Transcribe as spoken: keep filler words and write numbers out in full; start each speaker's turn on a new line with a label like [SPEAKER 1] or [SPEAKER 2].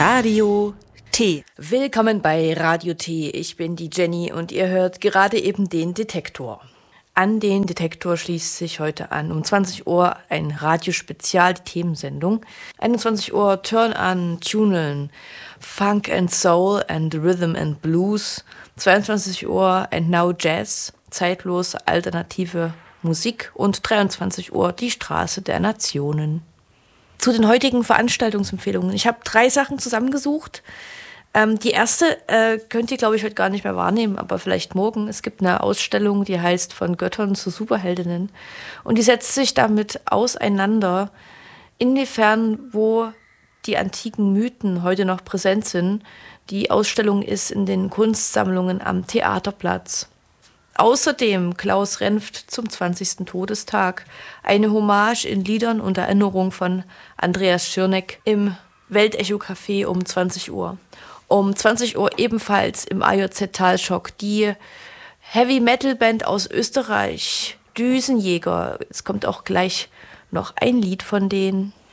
[SPEAKER 1] Radio T. Willkommen bei Radio T. Ich bin die Jenny und ihr hört gerade eben den Detektor. An den Detektor schließt sich heute an um zwanzig Uhr ein Radiospezial, die Themensendung. einundzwanzig Uhr Turn on Tuneln, Funk and Soul and Rhythm and Blues. zweiundzwanzig Uhr And Now Jazz, zeitlose alternative Musik. Und dreiundzwanzig Uhr die Straße der Nationen. Zu den heutigen Veranstaltungsempfehlungen. Ich habe drei Sachen zusammengesucht. Ähm, die erste äh, könnt ihr, glaube ich, heute gar nicht mehr wahrnehmen, aber vielleicht morgen. Es gibt eine Ausstellung, die heißt Von Göttern zu Superheldinnen. Und die setzt sich damit auseinander, inwiefern, wo die antiken Mythen heute noch präsent sind. Die Ausstellung ist in den Kunstsammlungen am Theaterplatz. Außerdem Klaus Renft zum zwanzigsten Todestag, eine Hommage in Liedern und Erinnerung von Andreas Schirneck im Weltecho-Café um zwanzig Uhr. Um zwanzig Uhr ebenfalls im A J Z Talschock die Heavy-Metal-Band aus Österreich, Düsenjäger. Es kommt auch gleich noch ein Lied von denen.